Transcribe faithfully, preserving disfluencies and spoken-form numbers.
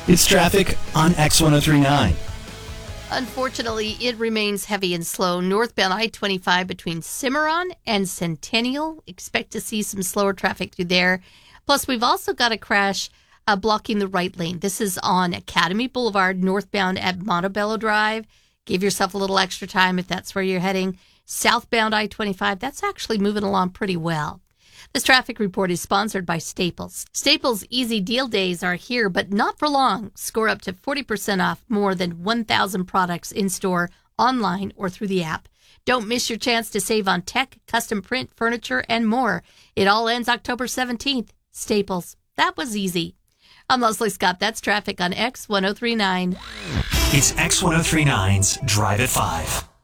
It's traffic on X ten thirty-nine. Unfortunately, it remains heavy and slow. Northbound I twenty-five between Cimarron and Centennial. Expect to see some slower traffic through there. Plus, we've also got a crash uh, blocking the right lane. This is on Academy Boulevard, northbound at Montebello Drive. Give yourself a little extra time if that's where you're heading. Southbound I twenty-five, that's actually moving along pretty well. This traffic report is sponsored by Staples. Staples Easy Deal Days are here, but not for long. Score up to forty percent off more than one thousand products in-store, online, or through the app. Don't miss your chance to save on tech, custom print, furniture, and more. It all ends October seventeenth. Staples. That was easy. I'm Leslie Scott. That's traffic on X ten thirty-nine. It's X ten thirty-nine's Drive at five.